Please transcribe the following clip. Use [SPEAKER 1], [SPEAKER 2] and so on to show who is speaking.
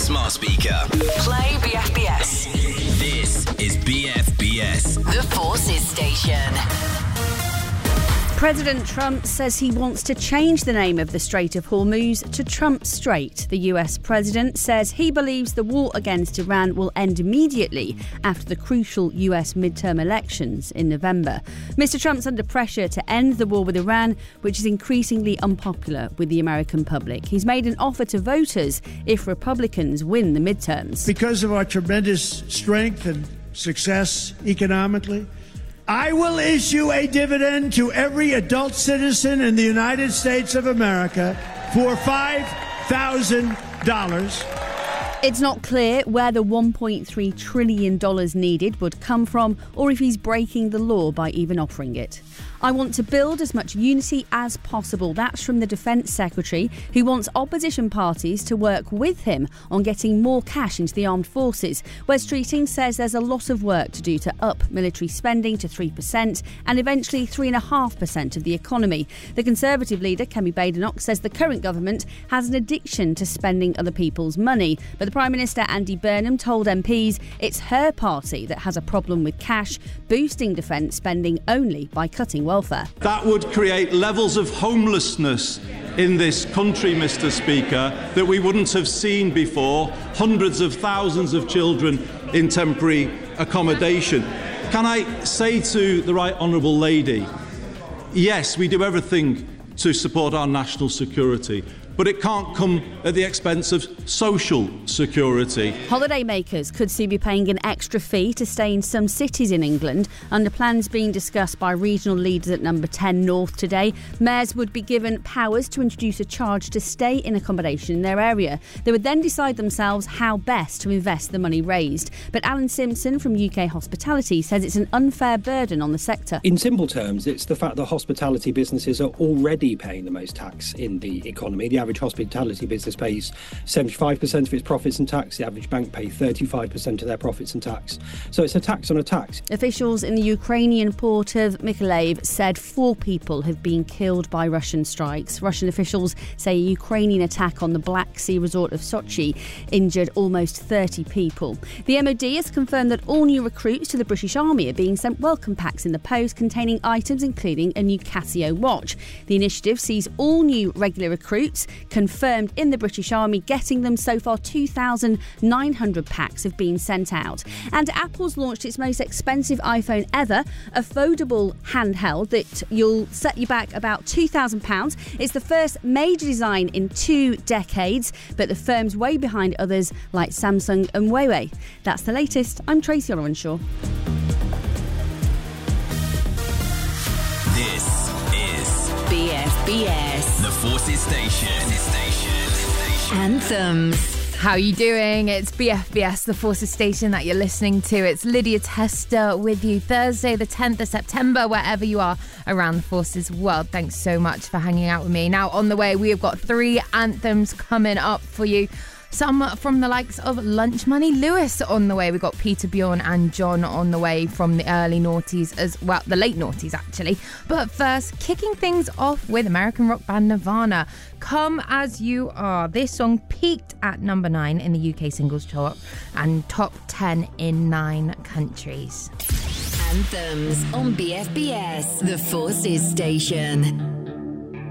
[SPEAKER 1] smart speaker.
[SPEAKER 2] Play BFBS.
[SPEAKER 1] This is BFBS.
[SPEAKER 2] The Forces Station.
[SPEAKER 3] President Trump says he wants to change the name of the Strait of Hormuz to Trump Strait. The US president says he believes the war against Iran will end immediately after the crucial US midterm elections in November. Mr. Trump's under pressure to end the war with Iran, which is increasingly unpopular with the American public. He's made an offer to voters if Republicans win the midterms.
[SPEAKER 4] Because of our tremendous strength and success economically, I will issue a dividend to every adult citizen in the United States of America for $5,000.
[SPEAKER 3] It's not clear where the $1.3 trillion needed would come from or if he's breaking the law by even offering it. I want to build as much unity as possible. That's from the Defence Secretary, who wants opposition parties to work with him on getting more cash into the armed forces. Wes Streeting says there's a lot of work to do to up military spending to 3% and eventually 3.5% of the economy. The Conservative leader, Kemi Badenoch, says the current government has an addiction to spending other people's money. But the Prime Minister, Andy Burnham, told MPs it's her party that has a problem with cash, boosting defence spending only by cutting welfare.
[SPEAKER 5] That would create levels of homelessness in this country, Mr. Speaker, that we wouldn't have seen before. Hundreds of thousands of children in temporary accommodation. Can I say to the Right Honourable Lady, yes, we do everything to support our national security, but it can't come at the expense of social security.
[SPEAKER 3] Holidaymakers could soon be paying an extra fee to stay in some cities in England. Under plans being discussed by regional leaders at Number 10 North today, mayors would be given powers to introduce a charge to stay in accommodation in their area. They would then decide themselves how best to invest the money raised. But Alan Simpson from UK Hospitality says it's an unfair burden on the sector.
[SPEAKER 6] In simple terms, it's the fact that hospitality businesses are already paying the most tax in the economy. The average hospitality business pays 75% of its profits in tax. The average bank pays 35% of their profits in tax. So it's a tax on a tax.
[SPEAKER 3] Officials in the Ukrainian port of Mykolaiv said 4 people have been killed by Russian strikes. Russian officials say a Ukrainian attack on the Black Sea resort of Sochi injured almost 30 people. The MOD has confirmed that all new recruits to the British Army are being sent welcome packs in the post containing items including a new Casio watch. The initiative sees all new regular recruits confirmed in the British Army, getting them so far 2,900 packs have been sent out. And Apple's launched its most expensive iPhone ever, a foldable handheld that you'll set you back about £2,000. It's the first major design in 2 decades, but the firm's way behind others like Samsung and Huawei. That's the latest. I'm Tracy Olorenshaw.
[SPEAKER 1] This is
[SPEAKER 2] BFBS.
[SPEAKER 1] the Forces Station.
[SPEAKER 2] Anthems.
[SPEAKER 7] How are you doing? It's BFBS, the Forces Station that you're listening to. It's Lydia Tester with you Thursday, the 10th of September, wherever you are around the Forces world. Thanks so much for hanging out with me. Now, on the way, we have got 3 anthems coming up for you. Some from the likes of Lunch Money Lewis on the way. We've got Peter, Bjorn and John on the way from the early noughties as well, the late noughties actually. But first, kicking things off with American rock band Nirvana. Come As You Are. This song peaked at number 9 in the UK singles chart and top 10 in 9 countries.
[SPEAKER 2] Anthems on BFBS, the Forces Station.